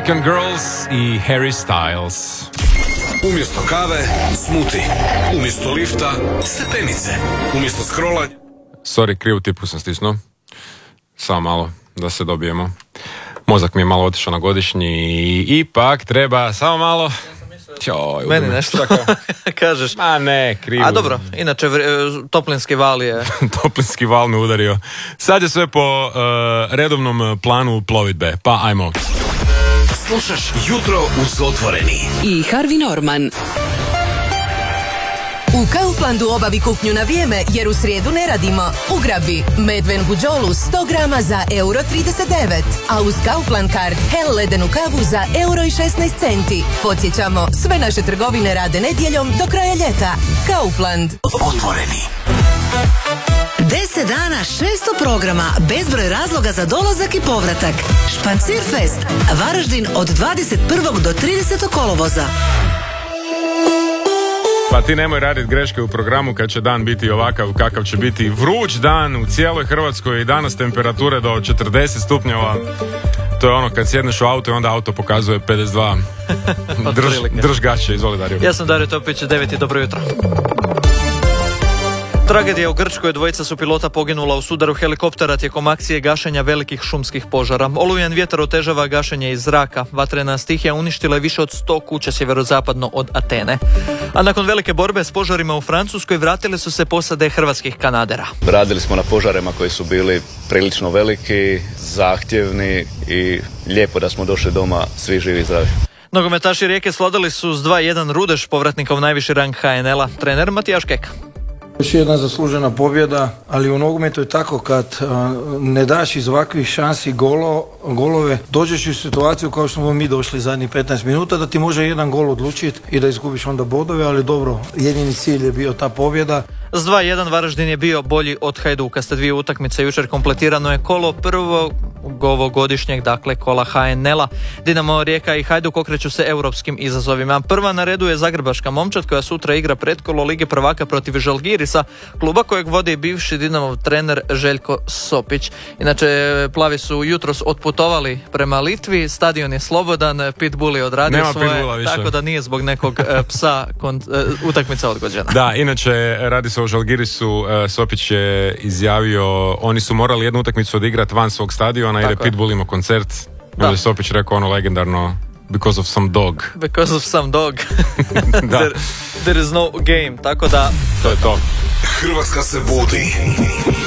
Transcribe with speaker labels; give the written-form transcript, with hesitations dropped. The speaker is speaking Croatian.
Speaker 1: Vatican Girls i Harry Styles.
Speaker 2: Umjesto kave, smuti. Umjesto lifta, stepenice. Umjesto scrollanja...
Speaker 1: Sorry, krivu tipu sam stisnuo. Samo malo da se dobijemo. Mozak mi je malo otišao na godišnji i ipak treba samo malo...
Speaker 3: Meni nešto kažeš.
Speaker 1: Ma ne, krivo.
Speaker 3: A dobro, inače toplinski val je...
Speaker 1: Toplinski val me udario. Sad je sve po redovnom planu plovidbe. Pa ajmo.
Speaker 2: Slušaš Jutro uz Otvoreni.
Speaker 4: I Harvey Norman. U Kauflandu obavi kupnju na vrijeme jer u srijedu ne radimo. Ugrabi Medven buđolu 100 grama za €1,39, a uz Kaufland Card Hell ledenu kavu za €1,16. Podsjećamo, sve naše trgovine rade nedjeljom do kraja ljeta. Kaufland.
Speaker 2: Otvoreni.
Speaker 5: 10 dana, 600 programa, bezbroj razloga za dolazak i povratak. Špancirfest, Varaždin od 21. do 30. kolovoza.
Speaker 1: Pa ti nemoj raditi greške u programu kad će dan biti ovakav kakav će biti. Vruć dan u cijeloj Hrvatskoj i danas temperature do 40 stupnjeva. To je ono kad sjedneš u auto i onda auto pokazuje 52. Drž gaće, izvoli Dario.
Speaker 3: Ja sam Dario Topić, 9. dobro jutro. Tragedija u Grčkoj, dvojica su pilota poginula u sudaru helikoptera tijekom akcije gašenja velikih šumskih požara. Olujan vjetar otežava gašenje iz zraka. Vatrena stihija uništila je više od 100 kuća sjeverozapadno od Atene. A nakon velike borbe s požarima u Francuskoj vratile su se posade hrvatskih kanadera.
Speaker 6: Radili smo na požarima koji su bili prilično veliki, zahtjevni i lijepo da smo došli doma svi živi i zdravi.
Speaker 3: Nogometaši Rijeke sladali su s 2-1 Rudeš, povratnika u najviši rang HNL-a, trener Matijaš Kek.
Speaker 7: Još jedna zaslužena pobjeda, ali u nogometu je tako kad ne daš iz ovakvih šansi golove, dođeš u situaciju kao što smo mi došli zadnjih 15 minuta da ti može jedan gol odlučiti i da izgubiš onda bodove, ali dobro, jedini cilj je bio ta pobjeda.
Speaker 3: S 2-1 Varaždin je bio bolji od Hajduka. Sa 2 utakmice jučer kompletirano je kolo prvog ovogodišnjeg, dakle kola HNL-a. Dinamo, Rijeka i Hajduk okreću se europskim izazovima. Prva na redu je zagrebačka momčad koja sutra igra pretkolo Lige prvaka protiv Žalgirisa, kluba kojeg vodi bivši Dinamov trener Željko Sopić. Inače, plavi su jutros otputovali prema Litvi, stadion je slobodan, Pitbull je odradio
Speaker 1: nema
Speaker 3: svoje, tako da nije zbog nekog psa utakmica odgođena.
Speaker 1: Da, inače radi se o Žalgirisu, Sopić je izjavio, oni su morali jednu utakmicu odigrati van svog stadiona jer je Pitbull imao koncert. Da je Sopić rekao ono legendarno because of some dog.
Speaker 3: Because of some dog.
Speaker 1: Da.
Speaker 3: There is no game, tako da...
Speaker 1: To je to.
Speaker 2: Hrvatska se budi.